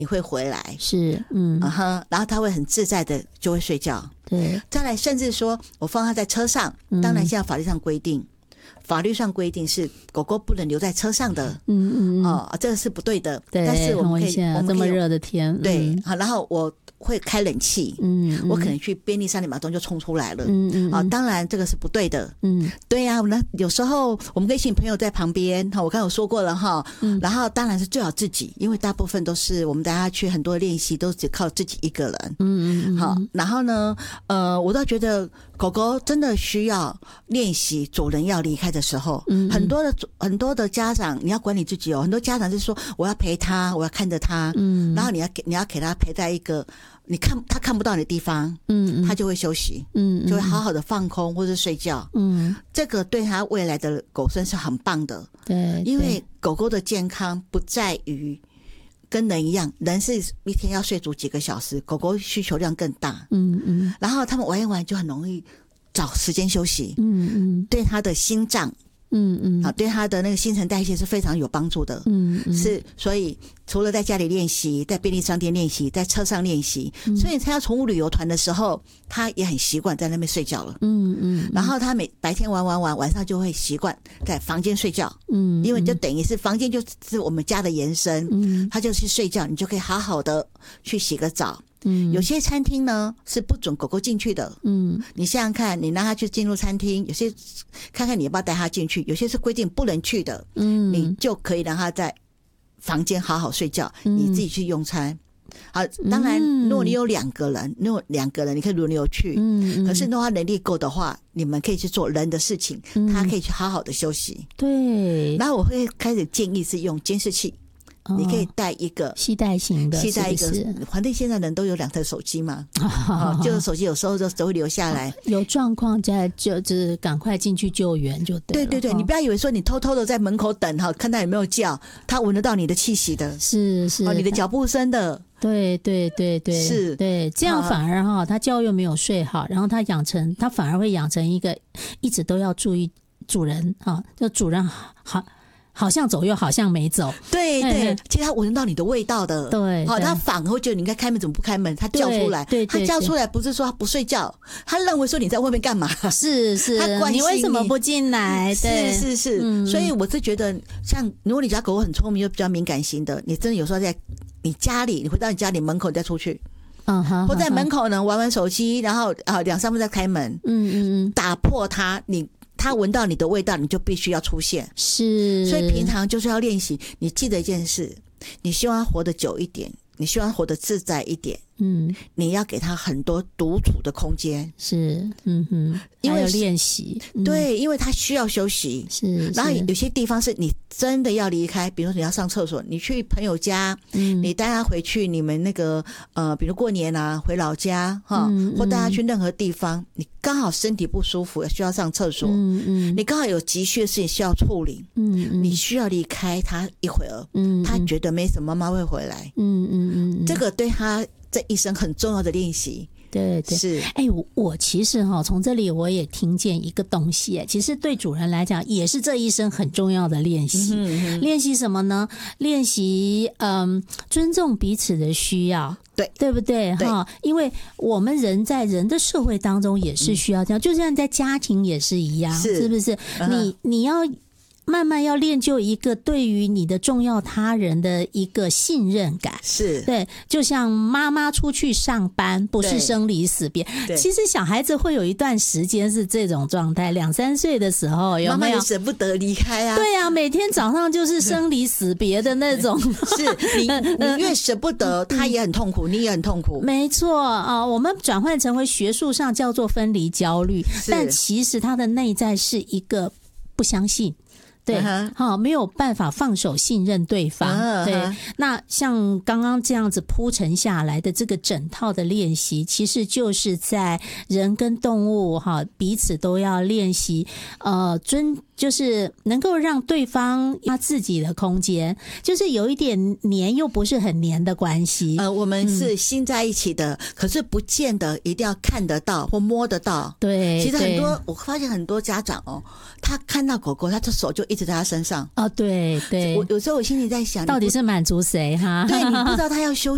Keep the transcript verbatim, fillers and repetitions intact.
你会回来， 是，嗯， 啊哈，然后他会很自在的就会睡觉。 对， 再来，甚至说我放他在车上，当然现在法律上规定。嗯法律上规定是狗狗不能留在车上的， 嗯嗯嗯， 哦，这个是不对的。 对， 但是我们可以，我们这么热的天， 对，好，然后我会开冷气，嗯，我可能去便利商店马上就冲出来了，嗯嗯，啊，当然这个是不对的，嗯，对呀、啊，那有时候我们可以请朋友在旁边，哈，我刚刚有说过了哈，嗯，然后当然是最好自己，因为大部分都是我们大家去很多练习都只靠自己一个人，嗯嗯，好，然后呢，呃，我倒觉得狗狗真的需要练习主人要离开的时候，嗯，很多的很多的家长你要管理自己哦，很多家长就是说我要陪他，我要看着他，嗯，然后你要给你要给他陪在一个你看他看不到你的地方，嗯，他就会休息，嗯，就会好好的放空或者睡觉，嗯，这个对他未来的狗生是很棒的， 对， 因为狗狗的健康不在于跟人一样，人是一天要睡足几个小时，狗狗需求量更大，嗯嗯，然后他们玩一玩就很容易找时间休息，嗯嗯，对他的心脏。嗯嗯，啊，对他的那个新陈代谢是非常有帮助的。嗯嗯，是，所以除了在家里练习，在便利商店练习，在车上练习，嗯、所以参加宠物旅游团的时候，他也很习惯在那边睡觉了。嗯嗯，然后他每白天玩玩玩，晚上就会习惯在房间睡觉。嗯，因为就等于是房间就是我们家的延伸。嗯，他就去睡觉，你就可以好好的去洗个澡。嗯，有些餐厅呢是不准狗狗进去的。嗯，你想想看，你让他去进入餐厅，有些看看你要不要带他进去，有些是规定不能去的。嗯，你就可以让他在房间好好睡觉，嗯、你自己去用餐。好，当然，如果你有两个人，如果两个人你可以轮流去。嗯，可是如果他能力够的话，你们可以去做人的事情，嗯、他可以去好好的休息。 对。 然后我会开始建议是用监视器。你可以带一个携带型的， 携带一个，反正现在人都有两台手机嘛，哦、就是手机有时候就都会留下来， 有状况再就就是赶快进去救援就对了。 对对对，你不要以为说你偷偷的在门口等哈，看他有没有叫，他闻得到你的气息的， 是是， 哦，你的脚步声的。 对对对对， 是， 对，这样反而哈，他觉又没有睡好，然后他养成，他反而会养成一个一直都要注意主人哈，就主人好。好像走又好像没走， 对对，其实他闻到你的味道的， 对， 好，他反而会觉得你应该开门，怎么不开门？他叫出来， 对， 他叫出来不是说他不睡觉，他认为说你在外面干嘛？ 是是， 他关心你为什么不进来？ 是是是，嗯、所以我是觉得，像如果你家狗狗很聪明又比较敏感型的，你真的有时候在你家里，你回到你家里门口你再出去。嗯，好，或在门口呢玩玩手机，然后啊两三分再开门，嗯嗯嗯，打破它你。他闻到你的味道，你就必须要出现。 是， 所以平常就是要练习。你记得一件事，你希望他活得久一点，你希望他活得自在一点。嗯，你要给他很多独处的空间。 是，嗯哼，因为练习， 嗯、对，因为他需要休息。 是， 然后有些地方是你真的要离开，比如说你要上厕所，你去朋友家，嗯，你带他回去，你们那个呃，比如过年啊，回老家哈，嗯、或带他去任何地方，你刚好身体不舒服，需要上厕所，嗯嗯，你刚好有急需的事情需要处理，嗯嗯，你需要离开他一会儿，嗯，他觉得没什么，妈妈会回来，嗯嗯嗯，这个对他这一生很重要的练习。 对对， 是。 哎、欸，我我其实哈，从这里我也听见一个东西，哎，其实对主人来讲也是这一生很重要的练习。嗯嗯，练习什么呢？练习嗯，尊重彼此的需要。 对， 对不对？哈，因为我们人在人的社会当中也是需要这样，嗯、就像在家庭也是一样，是, 是不是？嗯、你你要。慢慢要练就一个对于你的重要他人的一个信任感， 是对， 就像妈妈出去上班，不是生离死别。其实小孩子会有一段时间是这种状态，两三岁的时候有没有？ 妈妈也舍不得离开啊。 对啊，每天早上就是生离死别的那种。 是你，你越舍不得，他也很痛苦，你也很痛苦。 没错啊，我们转换成为学术上叫做分离焦虑，但其实它的内在是一个不相信。对，好、uh-huh. 没有办法放手信任对方。Uh-huh. 对，那像刚刚这样子铺陈下来的这个整套的练习，其实就是在人跟动物哈彼此都要练习，呃，尊就是能够让对方他自己的空间，就是有一点黏又不是很黏的关系。 呃，我们是心在一起的，嗯、可是不见得一定要看得到或摸得到。 对， 其实很多我发现很多家长哦，他看到狗狗，他的手就一直在他身上。 哦，对对， 我有时候我心里在想， 到底是满足谁哈？ 对，你不知道他要休